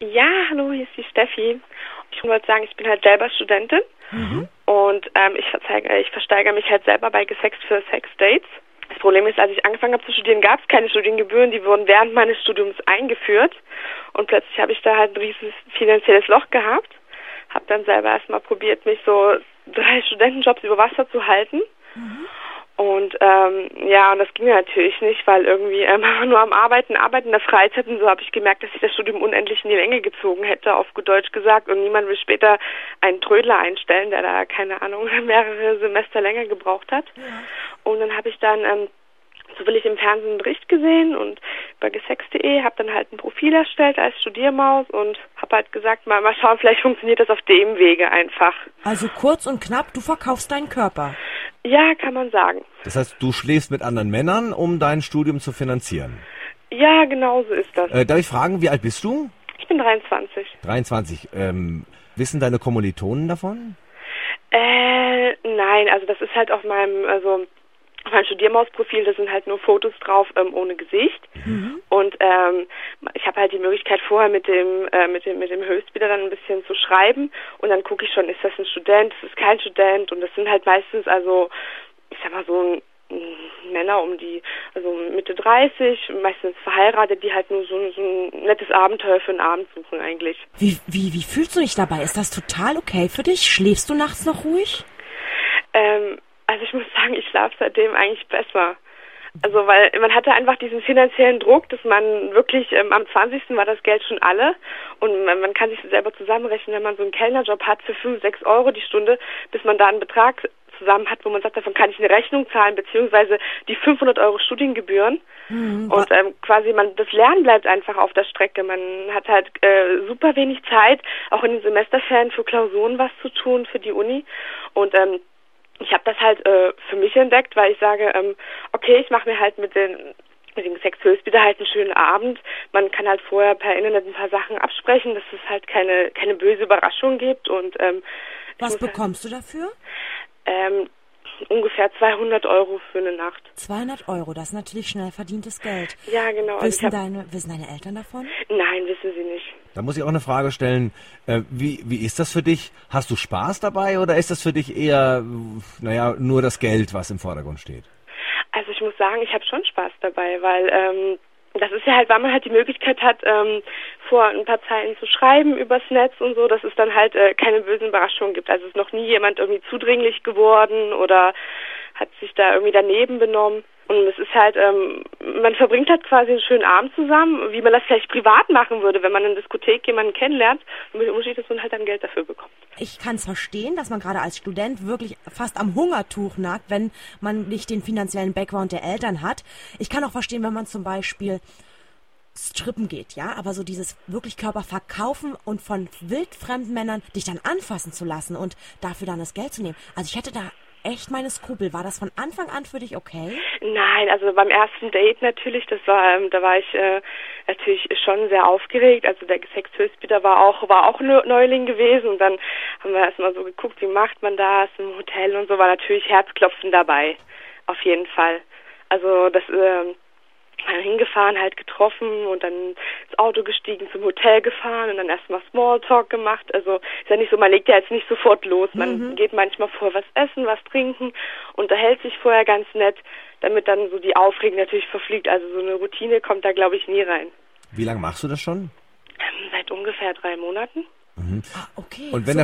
Ja, hallo, hier ist die Steffi. Ich wollte sagen, ich bin halt selber Studentin und ich versteigere mich halt selber bei Gesext für Sexdates. Das Problem ist, als ich angefangen habe zu studieren, gab es keine Studiengebühren, die wurden während meines Studiums eingeführt und plötzlich habe ich da halt ein riesiges finanzielles Loch gehabt. Habe dann selber erstmal probiert, mich so 3 Studentenjobs über Wasser zu halten. Und und das ging natürlich nicht, weil irgendwie nur am Arbeiten in der Freizeit und so habe ich gemerkt, dass ich das Studium unendlich in die Länge gezogen hätte, auf gut Deutsch gesagt, und niemand will später einen Trödler einstellen, der da, keine Ahnung, mehrere Semester länger gebraucht hat. Ja. Und dann habe ich dann zufällig im Fernsehen einen Bericht gesehen und bei gesext.de habe dann halt ein Profil erstellt als Studiermaus und habe halt gesagt, mal schauen, vielleicht funktioniert das auf dem Wege einfach. Also kurz und knapp, du verkaufst deinen Körper. Ja, kann man sagen. Das heißt, du schläfst mit anderen Männern, um dein Studium zu finanzieren? Ja, genau so ist das. Darf ich fragen, wie alt bist du? Ich bin 23. 23. Wissen deine Kommilitonen davon? Nein, also das ist halt auf meinem Studiermaus-Profil, da sind halt nur Fotos drauf ohne Gesicht. Und ich habe halt die Möglichkeit vorher mit dem Höchstbidder dann ein bisschen zu schreiben und dann gucke ich schon, ist das ein Student, ist das kein Student, und das sind halt meistens, also ich sag mal so Männer also Mitte 30, meistens verheiratet, die halt nur so ein nettes Abenteuer für einen Abend suchen eigentlich. Wie fühlst du dich dabei? Ist das total okay für dich? Schläfst du nachts noch ruhig? Also ich muss sagen, ich schlafe seitdem eigentlich besser. Also weil man hatte einfach diesen finanziellen Druck, dass man wirklich, am 20. war das Geld schon alle und man kann sich selber zusammenrechnen, wenn man so einen Kellnerjob hat für 5, 6 Euro die Stunde, bis man da einen Betrag zusammen hat, wo man sagt, davon kann ich eine Rechnung zahlen, beziehungsweise die 500 Euro Studiengebühren. Und quasi das Lernen bleibt einfach auf der Strecke. Man hat halt super wenig Zeit, auch in den Semesterferien für Klausuren was zu tun für die Uni. Und ich habe das halt für mich entdeckt, weil ich sage, okay, ich mache mir halt mit dem Gesext-Höchstbidder halt einen schönen Abend. Man kann halt vorher per Internet ein paar Sachen absprechen, dass es halt keine böse Überraschung gibt. Und was bekommst du dafür? Ungefähr 200 Euro für eine Nacht. 200 Euro, das ist natürlich schnell verdientes Geld. Ja, genau. Wissen deine Eltern davon? Nein, wissen sie nicht. Da muss ich auch eine Frage stellen. Wie ist das für dich? Hast du Spaß dabei oder ist das für dich eher, nur das Geld, was im Vordergrund steht? Also ich muss sagen, ich habe schon Spaß dabei, weil das ist ja halt, weil man halt die Möglichkeit hat, vor ein paar Zeilen zu schreiben übers Netz und so, dass es dann halt keine bösen Überraschungen gibt. Also ist noch nie jemand irgendwie zudringlich geworden oder hat sich da irgendwie daneben benommen. Und es ist halt, man verbringt halt quasi einen schönen Abend zusammen, wie man das vielleicht privat machen würde, wenn man in der Diskothek jemanden kennenlernt. Und mit dem Unterschied, dass man halt dann Geld dafür bekommt. Ich kann es verstehen, dass man gerade als Student wirklich fast am Hungertuch nagt, wenn man nicht den finanziellen Background der Eltern hat. Ich kann auch verstehen, wenn man zum Beispiel strippen geht, ja, aber so dieses wirklich Körper verkaufen und von wildfremden Männern dich dann anfassen zu lassen und dafür dann das Geld zu nehmen. Also ich hätte da echt meine Skrupel. War das von Anfang an für dich okay? Nein, also beim ersten Date natürlich, da war ich natürlich schon sehr aufgeregt. Also der Gesext-Höchstbidder war auch Neuling gewesen und dann haben wir erstmal so geguckt, wie macht man das im Hotel und so, war natürlich Herzklopfen dabei. Auf jeden Fall. Also das hingefahren, halt getroffen und dann ins Auto gestiegen, zum Hotel gefahren und dann erstmal Smalltalk gemacht. Also ist ja nicht so, man legt ja jetzt nicht sofort los. Man geht manchmal vor was essen, was trinken, unterhält sich vorher ganz nett, damit dann so die Aufregung natürlich verfliegt. Also so eine Routine kommt da, glaube ich, nie rein. Wie lange machst du das schon? Seit ungefähr 3 Monaten. Ah, okay. Und wenn das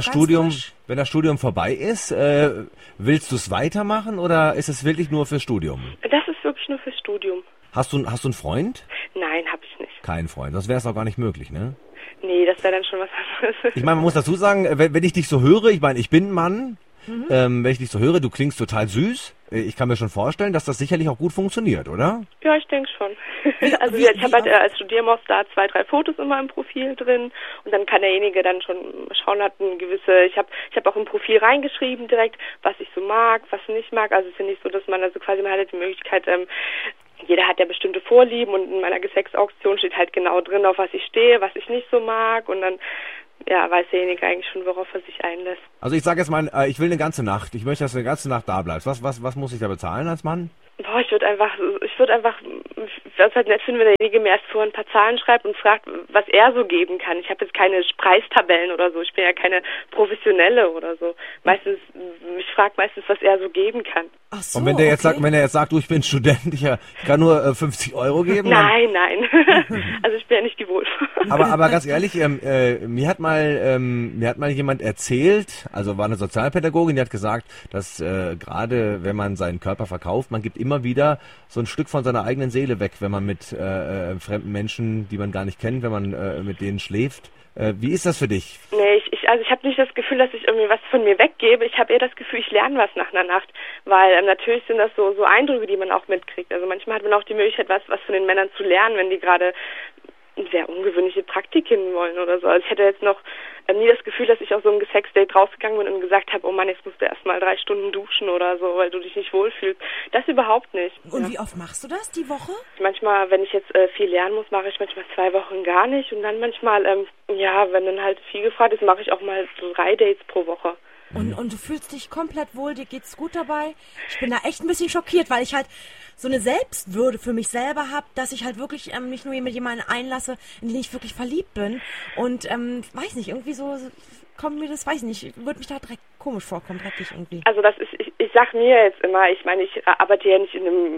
Studium vorbei ist, willst du es weitermachen oder ist es wirklich nur fürs Studium? Das ist wirklich nur fürs Studium. Hast du einen Freund? Nein, habe ich nicht. Kein Freund, das wäre es auch gar nicht möglich, ne? Nee, das wäre dann schon was anderes. Ich meine, man muss dazu sagen, wenn ich dich so höre, ich meine, ich bin ein Mann, wenn ich dich so höre, du klingst total süß. Ich kann mir schon vorstellen, dass das sicherlich auch gut funktioniert, oder? Ja, ich denke schon. Also ich habe halt als Studiermaus da 2, 3 Fotos immer im Profil drin und dann kann derjenige dann schon schauen, hat eine gewisse, ich hab auch im Profil reingeschrieben direkt, was ich so mag, was ich nicht mag. Also es ist ja nicht so, dass man hat die Möglichkeit, jeder hat ja bestimmte Vorlieben und in meiner Gesext-Auktion steht halt genau drin, auf was ich stehe, was ich nicht so mag und dann weiß derjenige eigentlich schon, worauf er sich einlässt. Also ich sage jetzt mal, ich will eine ganze Nacht. Ich möchte, dass du eine ganze Nacht da bleibst. Was muss ich da bezahlen als Mann? Ich würde einfach, was halt nett finden, wenn derjenige mir erst vorher ein paar Zahlen schreibt und fragt, was er so geben kann. Ich habe jetzt keine Preistabellen oder so. Ich bin ja keine Professionelle oder so. Ich frage meistens, was er so geben kann. Ach so, und wenn der jetzt sagt, du, ich bin Student, ich kann nur 50 Euro geben? Nein. Also ich bin ja nicht die Wohlfahrt. Aber ganz ehrlich, mir hat mal jemand erzählt, also war eine Sozialpädagogin, die hat gesagt, dass gerade wenn man seinen Körper verkauft, man gibt immer wieder so ein Stück von seiner eigenen Seele weg, wenn man mit fremden Menschen, die man gar nicht kennt, wenn man mit denen schläft. Wie ist das für dich? Nee, ich habe nicht das Gefühl, dass ich irgendwie was von mir weggebe. Ich habe eher das Gefühl, ich lerne was nach einer Nacht. Weil natürlich sind das so Eindrücke, die man auch mitkriegt. Also manchmal hat man auch die Möglichkeit, was von den Männern zu lernen, wenn die gerade sehr ungewöhnliche Praktiken wollen oder so. Also ich hätte jetzt noch nie das Gefühl, dass ich aus so einem Sexdate rausgegangen bin und gesagt habe, oh Mann, jetzt musst du erstmal 3 Stunden duschen oder so, weil du dich nicht wohlfühlst. Das überhaupt nicht. Und wie oft machst du das die Woche? Manchmal, wenn ich jetzt viel lernen muss, mache ich manchmal 2 Wochen gar nicht. Und dann manchmal, wenn dann halt viel gefragt ist, mache ich auch mal so 3 Dates pro Woche. Und du fühlst dich komplett wohl, dir geht's gut dabei? Ich bin da echt ein bisschen schockiert, weil ich halt so eine Selbstwürde für mich selber habe, dass ich halt wirklich mich nur mit jemandem einlasse, in den ich wirklich verliebt bin. Und weiß nicht, irgendwie so kommt mir das, weiß nicht, würde mich da direkt komisch vorkommen, dreckig irgendwie. Also das ist, ich sag mir jetzt immer, ich meine, ich arbeite ja nicht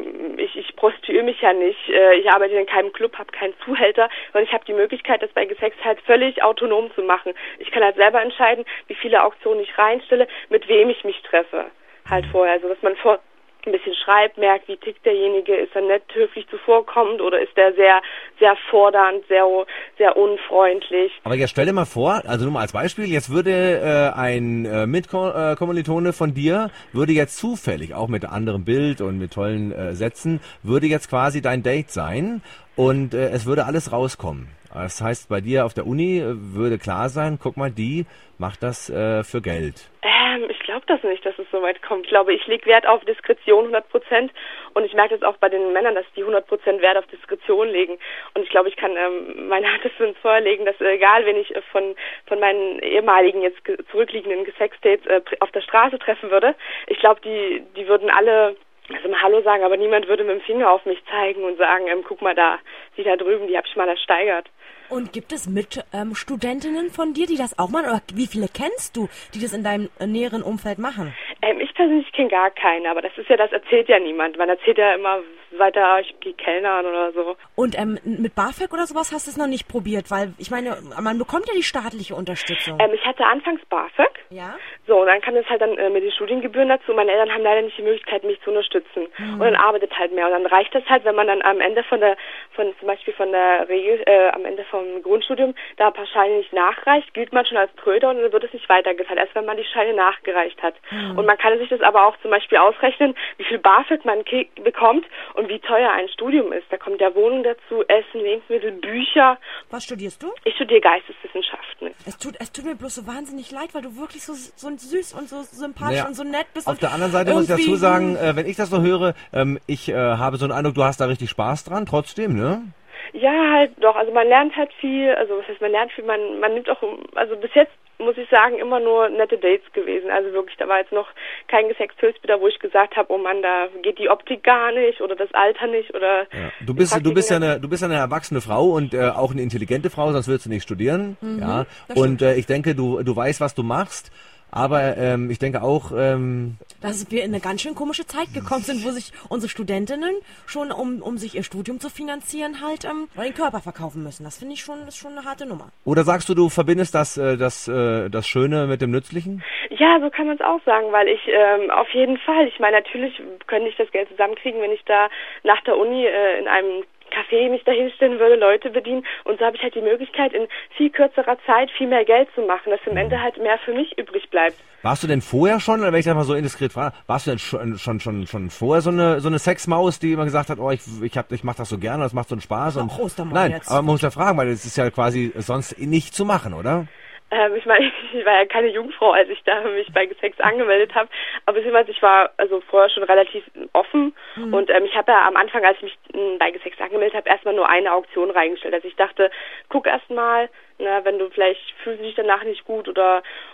ich prostituiere mich ja nicht, ich arbeite in keinem Club, habe keinen Zuhälter, sondern ich habe die Möglichkeit, das bei Gesex halt völlig autonom zu machen. Ich kann halt selber entscheiden, wie viele Auktionen ich reinstelle, mit wem ich mich treffe, halt vorher, also dass man ein bisschen schreibt, merkt, wie tickt derjenige, ist er nett, höflich zuvorkommend oder ist er sehr, sehr fordernd, sehr, sehr unfreundlich. Aber jetzt stell dir mal vor, also nur mal als Beispiel, jetzt würde ein Mitkommilitone von dir, würde jetzt zufällig, auch mit anderem Bild und mit tollen Sätzen, würde jetzt quasi dein Date sein und es würde alles rauskommen. Das heißt, bei dir auf der Uni würde klar sein, guck mal, die macht das für Geld. Ich glaube das nicht, dass es so weit kommt. Ich glaube, ich lege Wert auf Diskretion 100% und ich merke das auch bei den Männern, dass die 100% Wert auf Diskretion legen. Und ich glaube, ich kann meine Hand dafür ins Feuer legen, dass egal, wen ich von meinen ehemaligen, jetzt zurückliegenden Sexdates auf der Straße treffen würde, ich glaube, die würden alle mal Hallo sagen, aber niemand würde mit dem Finger auf mich zeigen und sagen, guck mal da, die da drüben, die habe ich mal ersteigert. Und gibt es Mitstudentinnen von dir, die das auch machen? Oder wie viele kennst du, die das in deinem näheren Umfeld machen? Ich persönlich kenne gar keine, aber das erzählt ja niemand. Man erzählt ja immer weiter, ich gehe Kellnern oder so. Und mit BAföG oder sowas hast du es noch nicht probiert? Weil, ich meine, man bekommt ja die staatliche Unterstützung. Ich hatte anfangs BAföG. Ja. So, und dann kam es halt dann mit den Studiengebühren dazu. Meine Eltern haben leider nicht die Möglichkeit, mich zu unterstützen. Und dann arbeitet halt mehr. Und dann reicht das halt, wenn man dann am Ende am Ende vom Grundstudium da ein paar Scheine nicht nachreicht, gilt man schon als Tröder und dann wird es nicht weitergezahlt, erst wenn man die Scheine nachgereicht hat. Und man kann sich das aber auch zum Beispiel ausrechnen, wie viel BAföG man bekommt und wie teuer ein Studium ist. Da kommt ja Wohnung dazu, Essen, Lebensmittel, Bücher. Was studierst du? Ich studiere Geisteswissenschaften. Es tut mir bloß so wahnsinnig leid, weil du wirklich so süß und so sympathisch und so nett bist. Auf der anderen Seite muss ich dazu sagen, wenn ich das so höre, ich habe so einen Eindruck, du hast da richtig Spaß dran, trotzdem, ne? Ja, halt doch. Also man lernt halt viel, also was heißt man lernt viel, man nimmt auch, also bis jetzt muss ich sagen, immer nur nette Dates gewesen. Also wirklich, da war jetzt noch kein Gesextösbitter, wo ich gesagt habe, oh Mann, da geht die Optik gar nicht oder das Alter nicht oder. Ja. Du bist ja eine erwachsene Frau und auch eine intelligente Frau, sonst würdest du nicht studieren. Ja. Und ich denke, du weißt, was du machst. Aber ich denke auch, dass wir in eine ganz schön komische Zeit gekommen sind, wo sich unsere Studentinnen schon, um sich ihr Studium zu finanzieren, halt den Körper verkaufen müssen. Das finde ich ist schon eine harte Nummer. Oder sagst du verbindest das Schöne mit dem Nützlichen? Ja, so kann man es auch sagen, weil ich auf jeden Fall, ich meine, natürlich könnte ich das Geld zusammenkriegen, wenn ich da nach der Uni in einem Café mich dahinstellen würde, Leute bedienen und so habe ich halt die Möglichkeit, in viel kürzerer Zeit viel mehr Geld zu machen, dass am Ende halt mehr für mich übrig bleibt. Warst du denn vorher schon, wenn ich das mal so indiskret frage, warst du denn schon vorher so eine Sexmaus, die immer gesagt hat, oh, ich mach das so gerne, das macht so einen Spaß? Und nein, jetzt. Aber man muss ja fragen, weil es ist ja quasi sonst nicht zu machen, oder? Ich meine, ich war ja keine Jungfrau, als ich da mich bei Gesex angemeldet habe, aber ich war also vorher schon relativ offen und ich habe ja am Anfang, als ich mich bei Gesex angemeldet habe, erstmal nur eine Auktion reingestellt. Also ich dachte, guck erstmal, wenn du vielleicht fühlst du dich danach nicht gut oder und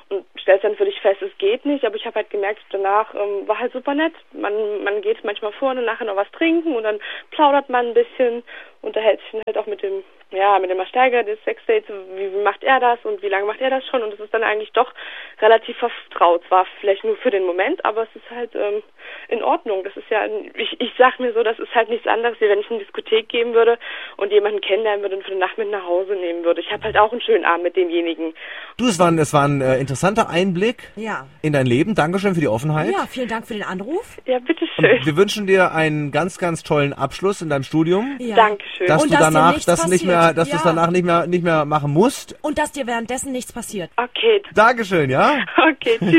stellst dann für dich fest, es geht nicht, aber ich habe halt gemerkt, danach war halt super nett. Man geht manchmal vorne, nachher noch was trinken und dann plaudert man ein bisschen, unterhält sich dann halt auch mit dem Ersteiger des Sexdates, wie macht er das und wie lange macht er das schon, und es ist dann eigentlich doch relativ vertraut. Zwar vielleicht nur für den Moment, aber es ist halt in Ordnung. Das ist ja, ich sag mir so, das ist halt nichts anderes, wie wenn ich in eine Diskothek gehen würde und jemanden kennenlernen würde und für den Nacht mit nach Hause nehmen würde. Ich habe halt auch einen schönen Abend mit demjenigen. Du, es war ein interessanter Einblick in dein Leben. Dankeschön für die Offenheit. Ja, vielen Dank für den Anruf. Ja, bitteschön. Und wir wünschen dir einen ganz, ganz tollen Abschluss in deinem Studium. Ja. Dankeschön. Dass Und du dass dir danach, nichts dass du nicht mehr, passiert. dass du es danach nicht mehr machen musst. Und dass dir währenddessen nichts passiert. Okay. Dankeschön, ja? Okay, tschüss.